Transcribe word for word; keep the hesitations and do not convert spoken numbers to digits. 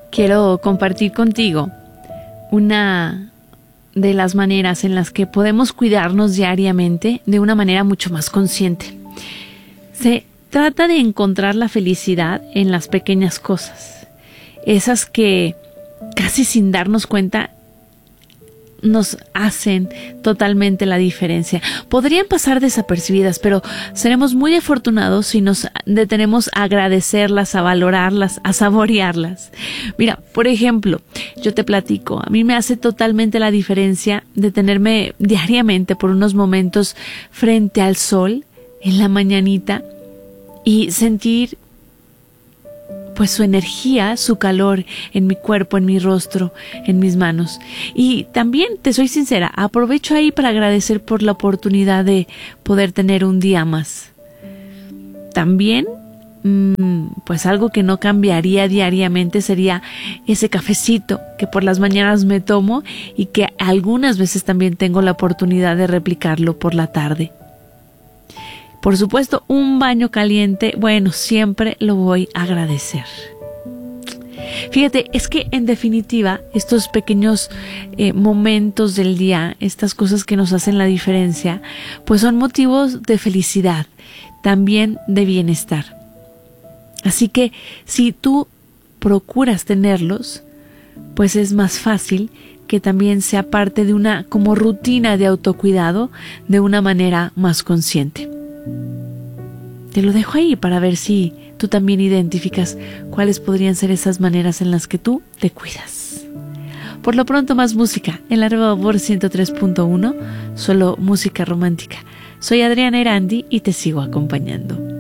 quiero compartir contigo una de las maneras en las que podemos cuidarnos diariamente de una manera mucho más consciente. Se trata de encontrar la felicidad en las pequeñas cosas, esas que casi sin darnos cuenta nos hacen totalmente la diferencia. Podrían pasar desapercibidas, pero seremos muy afortunados si nos detenemos a agradecerlas, a valorarlas, a saborearlas. Mira, por ejemplo, yo te platico, a mí me hace totalmente la diferencia detenerme diariamente por unos momentos frente al sol en la mañanita y sentir pues su energía, su calor en mi cuerpo, en mi rostro, en mis manos. Y también, te soy sincera, aprovecho ahí para agradecer por la oportunidad de poder tener un día más. También, mmm, pues algo que no cambiaría diariamente sería ese cafecito que por las mañanas me tomo y que algunas veces también tengo la oportunidad de replicarlo por la tarde. Por supuesto, un baño caliente, bueno, siempre lo voy a agradecer. Fíjate, es que en definitiva, estos pequeños eh, momentos del día, estas cosas que nos hacen la diferencia, pues son motivos de felicidad, también de bienestar. Así que si tú procuras tenerlos, pues es más fácil que también sea parte de una como rutina de autocuidado de una manera más consciente. Te lo dejo ahí para ver si tú también identificas cuáles podrían ser esas maneras en las que tú te cuidas. Por lo pronto, más música en la Nueva Voz ciento tres punto uno, solo música romántica. Soy Adriana Erandi y te sigo acompañando.